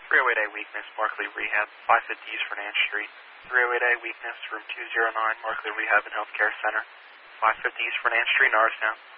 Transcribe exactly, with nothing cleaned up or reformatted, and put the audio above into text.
three oh eight A weakness, Markley Rehab, five fifty East Fernand Street. three oh eight A weakness, room two oh nine, Markley Rehab and Healthcare Center, five fifty East Fernand Street, Norristown.